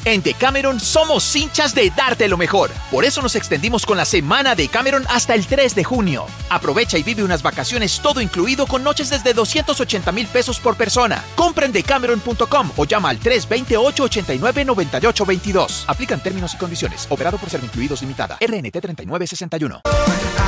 En Decameron somos hinchas de darte lo mejor. Por eso nos extendimos con la semana Decameron hasta el 3 de junio. Aprovecha y vive unas vacaciones todo incluido con noches desde 280,000 pesos por persona. Compra en decameron.com o llama al 320-889-9822. Aplican términos y condiciones. Operado por Servincluidos Limitada. RNT 3961.